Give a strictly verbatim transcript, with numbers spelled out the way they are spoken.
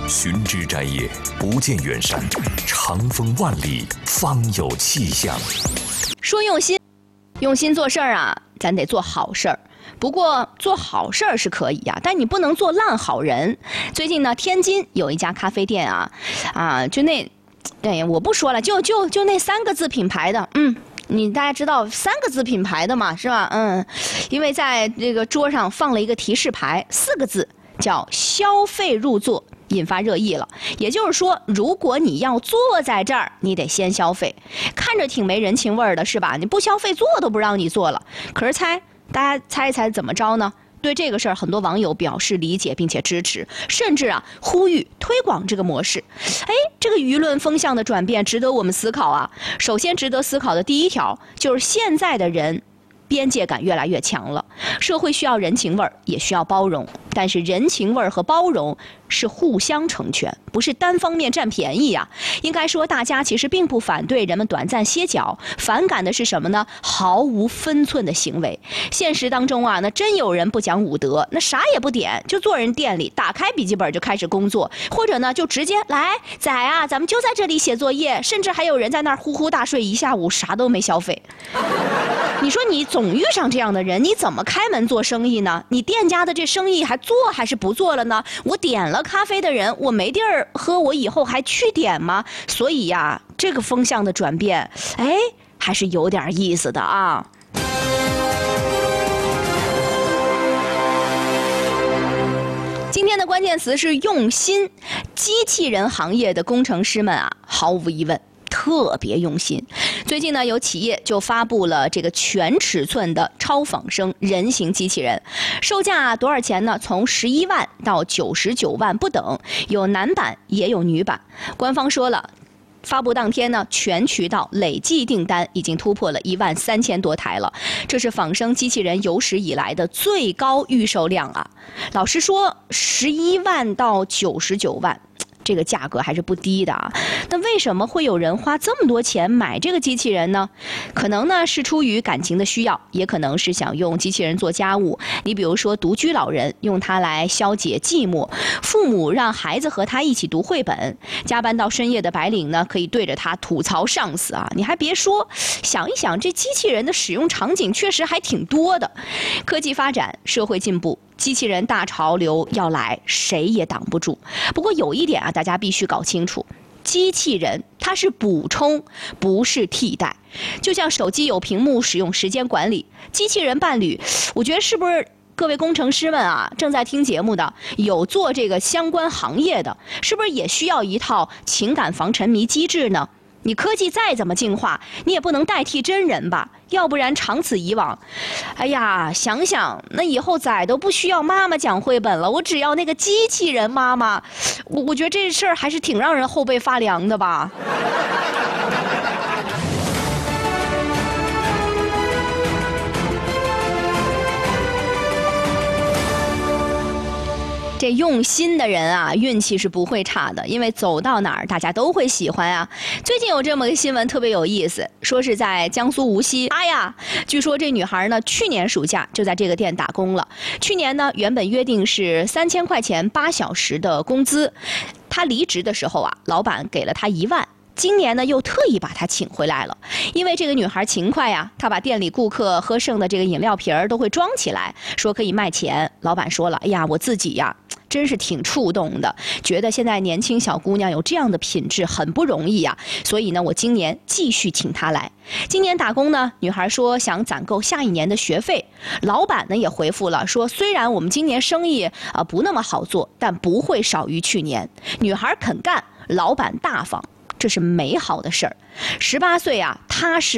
寻枝摘叶，不见远山，长风万里方有气象。 说用心，用心做事儿啊，咱得做好事儿。不过做好事儿是可以呀、啊，但你不能做烂好人。最近呢，天津有一家咖啡店啊，啊，就那，对，我不说了，就就就那三个字品牌的，嗯。你大家知道三个字品牌的嘛，是吧？嗯，因为在这个桌上放了一个提示牌，四个字叫消费入座，引发热议了。也就是说，如果你要坐在这儿，你得先消费，看着挺没人情味儿的，是吧？你不消费坐都不让你坐了。可是猜，大家猜一猜怎么着呢？对这个事儿，很多网友表示理解并且支持，甚至啊呼吁推广这个模式。哎，这个舆论风向的转变值得我们思考啊。首先值得思考的第一条就是现在的人边界感越来越强了，社会需要人情味儿，也需要包容，但是人情味儿和包容是互相成全，不是单方面占便宜呀、啊。应该说，大家其实并不反对人们短暂歇脚，反感的是什么呢？毫无分寸的行为。现实当中啊，那真有人不讲武德，那啥也不点，就坐人店里，打开笔记本就开始工作，或者呢，就直接来仔啊，咱们就在这里写作业，甚至还有人在那儿呼呼大睡一下午，啥都没消费。你说你总遇上这样的人，你怎么开门做生意呢？你店家的这生意还做还是不做了呢？我点了咖啡的人，我没地儿喝，我以后还去点吗？所以呀，这个风向的转变，哎，还是有点意思的啊。今天的关键词是用心，机器人行业的工程师们啊，毫无疑问特别用心。最近呢，有企业就发布了这个全尺寸的超仿生人形机器人，售价多少钱呢？从十一万到九十九万不等，有男版也有女版。官方说了，发布当天呢，全渠道累计订单已经突破了一万三千多台了，这是仿生机器人有史以来的最高预售量啊！老实说，十一万到九十九万。这个价格还是不低的啊，那为什么会有人花这么多钱买这个机器人呢？可能呢是出于感情的需要，也可能是想用机器人做家务。你比如说独居老人用它来消解寂寞，父母让孩子和他一起读绘本，加班到深夜的白领呢可以对着它吐槽上司啊。你还别说，想一想这机器人的使用场景确实还挺多的。科技发展，社会进步，机器人大潮流要来，谁也挡不住。不过有一点啊，大家必须搞清楚，机器人它是补充，不是替代。就像手机有屏幕使用时间管理，机器人伴侣，我觉得是不是各位工程师们啊，正在听节目的，有做这个相关行业的，是不是也需要一套情感防沉迷机制呢？你科技再怎么进化，你也不能代替真人吧？要不然长此以往，哎呀，想想那以后仔都不需要妈妈讲绘本了，我只要那个机器人妈妈。我我觉得这事儿还是挺让人后背发凉的吧。这用心的人啊，运气是不会差的，因为走到哪儿大家都会喜欢啊。最近有这么个新闻特别有意思，说是在江苏无锡，哎呀，据说这女孩呢，去年暑假就在这个店打工了。去年呢，原本约定是三千块钱八小时的工资，她离职的时候啊，老板给了她一万。今年呢，又特意把她请回来了，因为这个女孩勤快呀，她把店里顾客喝剩的这个饮料瓶儿都会装起来，说可以卖钱。老板说了，哎呀，我自己呀，真是挺触动的，觉得现在年轻小姑娘有这样的品质很不容易呀，所以呢，我今年继续请她来。今年打工呢，女孩说想攒够下一年的学费。老板呢也回复了，说虽然我们今年生意啊、呃、不那么好做，但不会少于去年。女孩肯干，老板大方。这是美好的事儿。十八岁啊，踏实